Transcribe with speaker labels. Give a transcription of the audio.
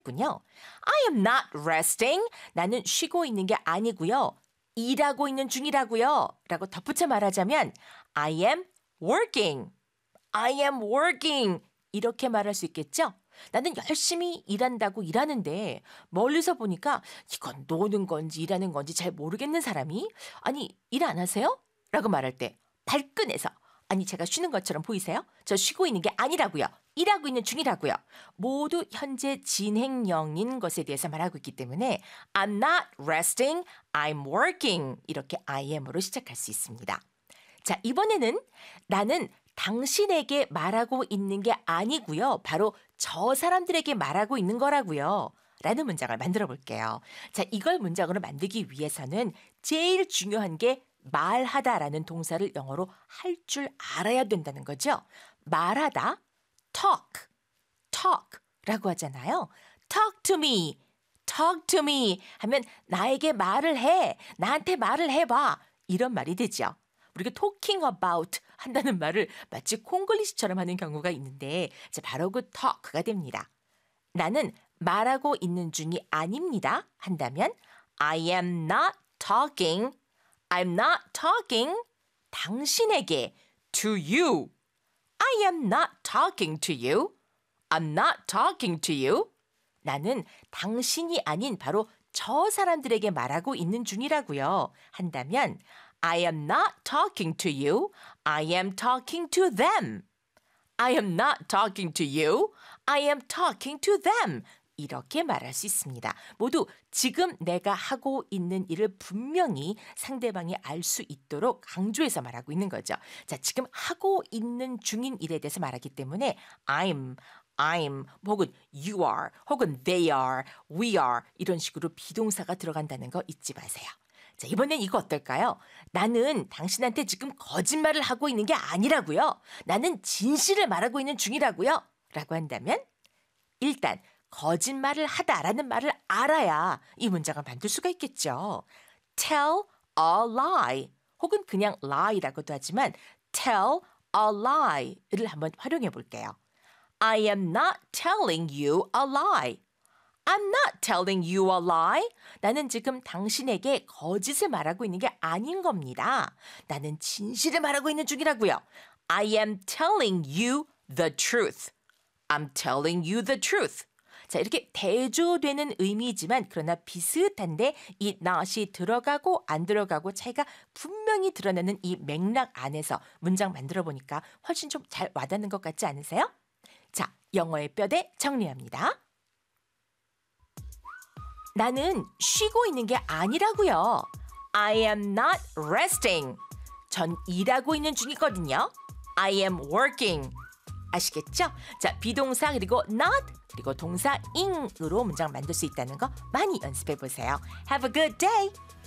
Speaker 1: 군요. I am not resting. 나는 쉬고 있는 게 아니고요. 일하고 있는 중이라고요. 라고 덧붙여 말하자면 I am working. I am working. 이렇게 말할 수 있겠죠? 나는 열심히 일한다고 일하는데 멀리서 보니까 이건 노는 건지 일하는 건지 잘 모르겠는 사람이 아니, 일 안 하세요? 라고 말할 때 발끈해서 아니, 제가 쉬는 것처럼 보이세요? 저 쉬고 있는 게 아니라고요. 일하고 있는 중이라고요. 모두 현재 진행형인 것에 대해서 말하고 있기 때문에 I'm not resting, I'm working 이렇게 I am으로 시작할 수 있습니다. 자, 이번에는 나는 당신에게 말하고 있는 게 아니고요. 바로 저 사람들에게 말하고 있는 거라고요. 라는 문장을 만들어 볼게요. 자, 이걸 문장으로 만들기 위해서는 제일 중요한 게 말하다라는 동사를 영어로 할 줄 알아야 된다는 거죠. 말하다, talk, talk라고 하잖아요. talk to me 하면 나에게 말을 해, 나한테 말을 해봐 이런 말이 되죠. 우리가 talking about 한다는 말을 마치 콩글리시처럼 하는 경우가 있는데 바로 그 talk가 됩니다. 나는 말하고 있는 중이 아닙니다 한다면 I am not talking, I'm not talking 당신에게 to you. I am not talking to you. I'm not talking to you. 나는 당신이 아닌 바로 저 사람들에게 말하고 있는 중이라고요. 한다면 I am not talking to you. I am talking to them. I am not talking to you. I am talking to them. 이렇게 말할 수 있습니다. 모두 지금 내가 하고 있는 일을 분명히 상대방이 알 수 있도록 강조해서 말하고 있는 거죠. 자, 지금 하고 있는 중인 일에 대해서 말하기 때문에 I'm 혹은 you are 혹은 they are, we are 이런 식으로 비동사가 들어간다는 거 잊지 마세요. 자, 이번엔 이거 어떨까요? 나는 당신한테 지금 거짓말을 하고 있는 게 아니라고요. 나는 진실을 말하고 있는 중이라고요. 라고 한다면 일단 거짓말을 하다라는 말을 알아야 이 문장을 만들 수가 있겠죠. tell a lie 혹은 그냥 lie라고도 하지만 tell a lie를 한번 활용해 볼게요. I am not telling you a lie. I'm not telling you a lie. 나는 지금 당신에게 거짓을 말하고 있는 게 아닌 겁니다. 나는 진실을 말하고 있는 중이라고요. I am telling you the truth. I'm telling you the truth. 자, 이렇게 대조되는 의미이지만 그러나 비슷한데 이 not이 들어가고 안 들어가고 차이가 분명히 드러나는 이 맥락 안에서 문장 만들어 보니까 훨씬 좀 잘 와닿는 것 같지 않으세요? 자, 영어의 뼈대 정리합니다. 나는 쉬고 있는 게 아니라고요. I am not resting. 전 일하고 있는 중이거든요. I am working. 아시겠죠? 자, 비동사 그리고 not 그리고 동사 ing으로 문장 만들 수 있다는 거 많이 연습해 보세요. Have a good day.